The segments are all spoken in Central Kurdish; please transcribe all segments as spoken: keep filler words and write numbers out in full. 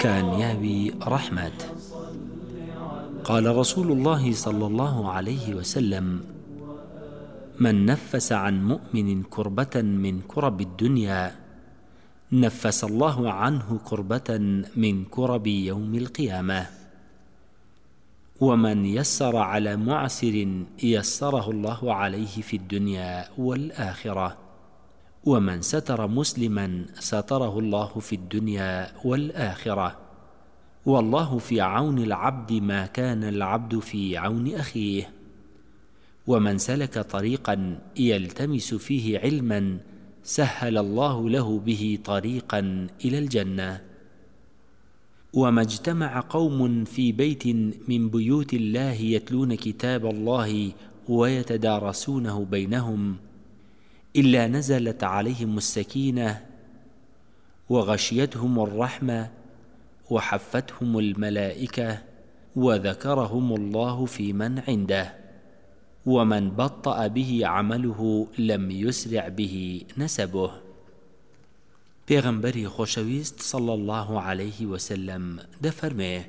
كانياوي رحمة. قال رسول الله صلى الله عليه وسلم: من نفس عن مؤمن كربة من كرب الدنيا نفس الله عنه كربة من كرب يوم القيامة. ومن يسر على معسر يسره الله عليه في الدنيا والآخرة. ومن ستر مسلما ستره الله في الدنيا والآخرة. والله في عون العبد ما كان العبد في عون أخيه. ومن سلك طريقا يلتمس فيه علما سهل الله له به طريقا إلى الجنة. وما اجتمع قوم في بيت من بيوت الله يتلون كتاب الله ويتدارسونه بينهم إلا نزلت عليهم السكينة وغشيتهم الرحمة وحفتهم الملائكة وذكرهم الله في من عنده. ومن بطأ به عمله لم يسرع به نسبه. پێغەمبەری خۆشەویست صلى الله عليه وسلم دەفەرمێ: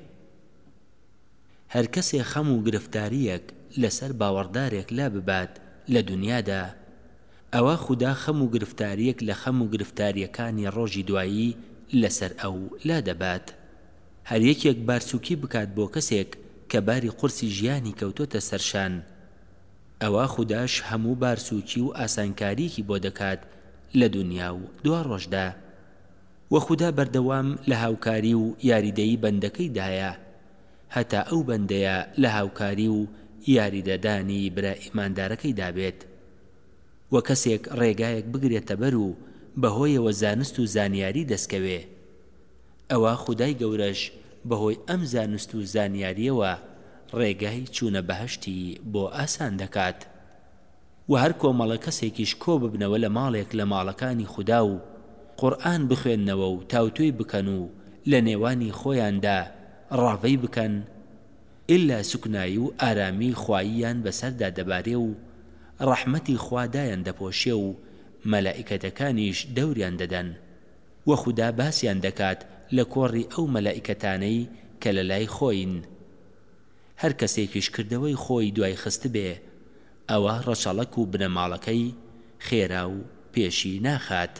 هەر کەسێ خەم و گرفتاریەک لەسەر باوەڕدارێک لا ببات لە دنیادا، ئەوە خوددا خەم و گرفتاریەک لە خەم و گرفتاریەکانی ڕۆژی دوایی لەسەر ئەو لا دەبات. هەر یەکێک بارسووکی بکات بۆ کەسێک کە باری قورسی ژیانی کەوتۆتە سەرشان، ئەوە خودداش هەموو بارسووکی و ئاسانکاریکی بۆ دەکات لە دنیا و دوا ڕۆژدا. و خوددا بەردەوام لە هاوکاری و یاریدەیی بەندەکەیدایە هەتا ئەو بەندەیە لە هاوکاری و یاریدەدانی برا ئیماندارەکەی دابێت. و کەسێک ڕێگایەک بگرێتە بەر و بەهۆیەوە زانست و زانیاری دەستکەوێ، ئەوە خودای گەورەش بەهۆی ئەم زانست و زانیاریەوە ڕێگای چوونە بەهەشتی بۆ ئاسان دەکات. و هەر کۆمەڵە کەسێکیش کۆ ببنەوە لە ماڵێک لە ماڵەکانی خوددا و قورئان بخوێننەوە و تاوتوی بکەن و لە نێوانی خۆیاندا ڕاوەی بکەن، ئللا سوکنایی و ئارامی خواییان بەسەردا دەبارێ و ڕەحمەتی خوادایان دەپۆشێ و مەلائیکەتەکانیش دەوریان دەدەن. و خوددا باسییان دەکات لە کۆڕی ئەو مەلائیکەتانەی کە لە لای خۆین. هەر کەسێکیش کردەوەی خۆی دوای خست بێ، ئەوە ڕەچەڵەک و بنەماڵەکەی خێرا و پێشی ناخات.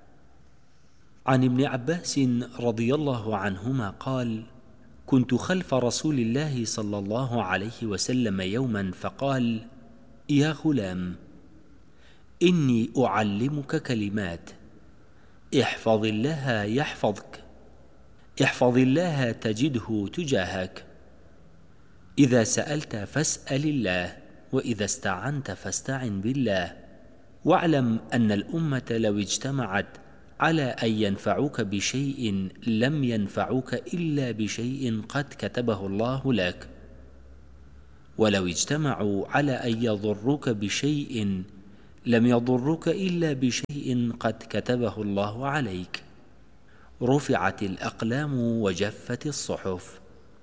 عن ابن عباس رضي الله عنهما قال: كنت خلف رسول الله صلى الله عليه وسلم يوما فقال: يا غلام، إني أعلمك كلمات، احفظ الله يحفظك، احفظ الله تجده تجاهك، إذا سألت فاسأل الله، وإذا استعنت فاستعن بالله، واعلم أن الأمة لو اجتمعت على أن ينفعوك بشيء لم ينفعوك إلا بشيء قد كتبه الله لك، ولو اجتمعوا على أن يضروك بشيء لم يضروك إلا بشيء قد كتبه الله عليك، رفعت الأقلام وجفت الصحف.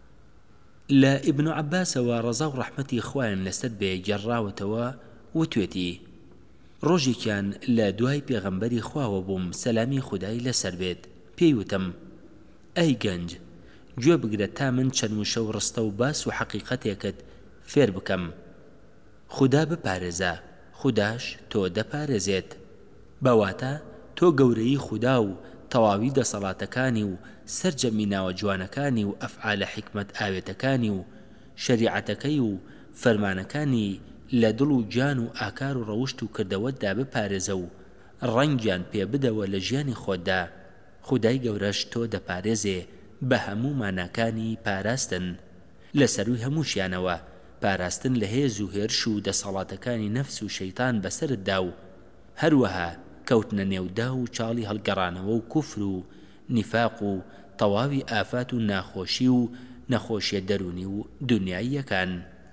لا ابن عباس ورزا رحمتي إخوان لستد بجراوتوا وتويتي ڕۆژی کیان لە دوای پێغەمبەری خواوە بووم، سەلامی خودای لەسەر بێت. پێیوتم: ئەی گەنج، گوێ بگرە تا من چەند وشە و ڕستە و باس و حەقیقەتێکت فێر بکەم. خوددا بپارێزە، خودداش تۆ دەپارێزێت. بەواتە تۆ گەورەی خوددا و تەواوی دەسەڵاتەکانی و سەرجەمی ناوە جوانەکانی و ئەفعالە حیکمەت ئاوێتەکانی و شەریعەتەکەی و فەرمانەکانی لە دڵ و جان و ئاکار و ڕەوشت و کردەوەتدا بپارێزە و ڕەنگیان پێ بدەوە لە ژیانی خۆتدا. خودای گەورەش تۆ دەپارێزێ بە هەموو ماناکانی پاراستن، لە سەروی هەمووشیانەوە پاراستن لە هێز و هێرش و دەسەڵاتەکانی نەفس و شەیتان بەسەرتدا و هەروەها کەوتنە نێودا و چاڵی هەڵگەڕانەوە و کوفر و نیفاق و تەواوی ئافات و ناخۆشی و نەخۆشیە دەرونی و دنیاییەکان.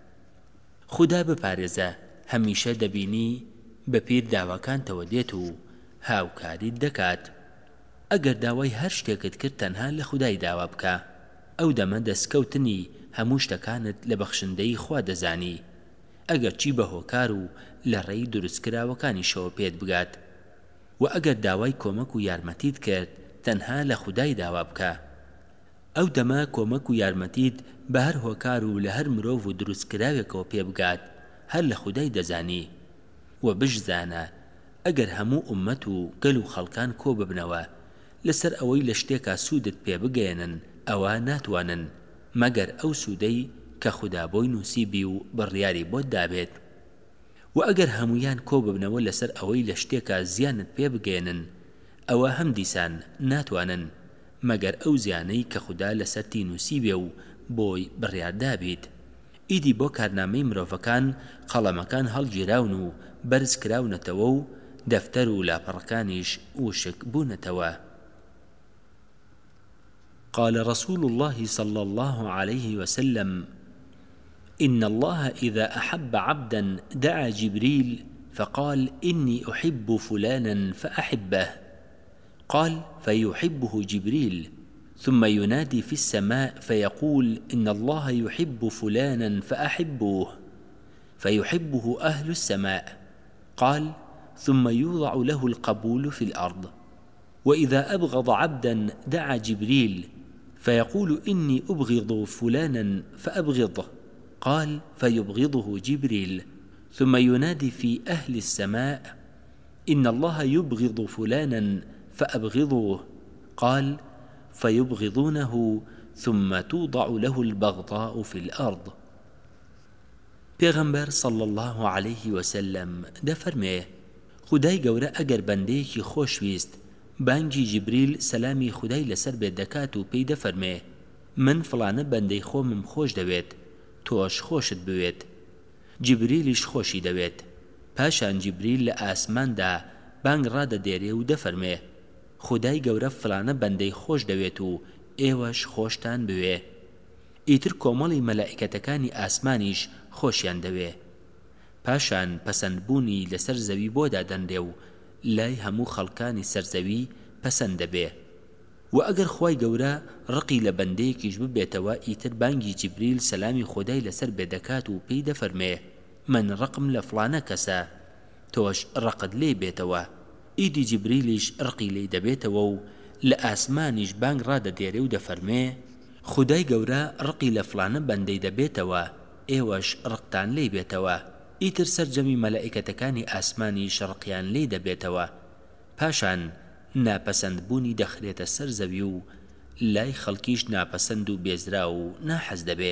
خوددا بپارێزە، هەمیشە دەبینی بە پیر داواکانتەوە دێت و هاوکاریت دەکات. ئەگەر داوای هەر شتێکت کرد تەنها لە خودای داوا بکە، ئەو دەمە دەستکەوتنی هەموو شتەکانت لە بەخشندەی خوا دەزانی، ئەگەر چی بە هۆکار و لە ڕێی دروستکراوەکانیشەوە پێت بگات. و ئەگەر داوای کۆمەک و یارمەتیت کرد تەنها لە خودای داوا بکە، ئەو دەما کۆمەک و یارمەتیت بە هەر هۆکار و لە هەر مرۆڤ و دروستکراوێکەوە پێ بگات هەر لە خودای دەزانی و بشزانە ئەگەر هەموو ئومەت و گەل و خەڵکان کۆ ببنەوە لەسەر ئەوەی لە شتێکا سوودت پێ بگەێنن ئەوە ناتوانن مەگەر ئەو سوودەی کە خوددا بۆی نووسیبی و بڕیاری بۆت دابێت و ئەگەر هەمویان کۆ ببنەوە لەسەر ئەوەی لە شتێکا زیانت پێ بگەێنن ئەوە هەم دیسان ناتوانن مەگەر ئەو زیانەی کە خوددا لەسەرتی نووسیبێ و بۆی بڕیاردابیت. ئیدی بۆ کارنامەی مرۆڤەکان قەڵەمەکان هەڵگیراون و بەرز کراونەتەوە و دەفتەر و لاپەڕەکانیش وشک بوونەتەوە. قال رسول الله صلى الله عليه وسلم: إن الله إذا أحب عبدا دعا جبريل فقال: إني أحب فلانا فأحبه. قال: فيحبه جبريل ثم ينادي في السماء فيقول: إن الله يحب فلانا فأحبوه. فيحبه أهل السماء. قال: ثم يوضع له القبول في الأرض. وإذا أبغض عبدا دعا جبريل فيقول: إني أبغض فلانا فأبغضه. قال: فيبغضه جبريل ثم ينادي في أهل السماء: إن الله يبغض فلانا فأبغضوه. قال: فيبغضونه ثم توضع له البغضاء في الأرض. پێغەمبەر صلى الله عليه وسلم دەفەرمێ خودای گەورە ئەگەر بەندەیەکی خۆشویست بانگی جبریل سەلامی خودای لەسەر بێت دەکات و پێی دەفەرمێ من فڵانە بەندەی خۆمم خۆش دەوێت تۆش خۆشت بوێت جبریلیش خۆشی دەوێت. پاشان جبریل لە ئاسماندا بانگ ڕادەدێرێ و دەفەرمێ خودای گەورە فڵانە بەندەی خۆش دەوێت و ئێوەش خۆشتان بوێ. ئیتر کۆمەڵی مەلائیکەتەکانی ئاسمانیش خۆشیان دەوێ. پاشان پەسەندبوونی لەسەر زەوی بۆ دادەنرێ و لای هەموو خەڵکانی سەرزەوی پەسەند دەبێ. و ئەگەر خوای گەورە ڕقی لە بەندەیەکیش ببێتەوە ئیتر بانگی جبریل سەلامی خودای لەسەر بێ دەکات و پێی دەفەرمێ من ڕقم لە فڵانە کەسە تۆش ڕقت لێ بێتەوە. ئیدی جبریلیش ڕقی لێ دەبێتەوە و لە ئاسمانیش بانگ ڕادەدێرێ و دەفەرمێ خودای گەورە ڕقی لە فڵانە بەندەی دەبێتەوە ئێوەش ڕقتان لێ بێتەوە. ئیتر سەرجەمی مەلائیکەتەکانی ئاسمانی شەڕقیان لێ دەبێتەوە. پاشان ناپەسەندبوونی دەخرێتە سەر زەوی و لای خەڵکیش ناپەسەند و بێزرا و ناحەز دەبێ.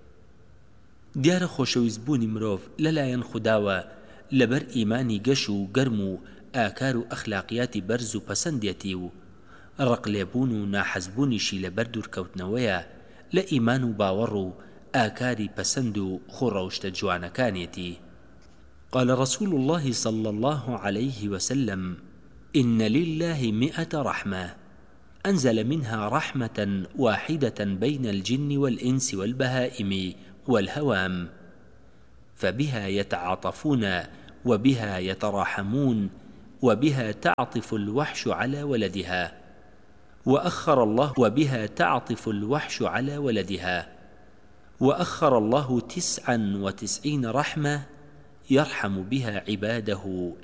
دیارە خۆشەویستبوونی مرۆڤ لەلایەن خودداوە لەبەر ئیمانی گەش و گەرم و ئاکار و ئەخلاقیاتی بەرز و پەسەندێتی و ڕق لێبوون و ناحەزبوونیشی لەبەر دوورکەوتنەوەیە لە ئیمان و باوەڕ و ئاکاری پەسەند و خوڕەوشتە جوانەکانێتی. قال رسول الله صلى الله عليه وسلم: إن لله مئة رحمة أنزل منها رحمة واحدة بين الجن والإنس والبهائم والهوام فبها يتعاطفون وبها يتراحمون وبها تعطف الوحش على ولدها وأخر الله وبها تعطف الوحش على ولدها وأخر الله تسعا وتسعين رحمة يرحم بها عباده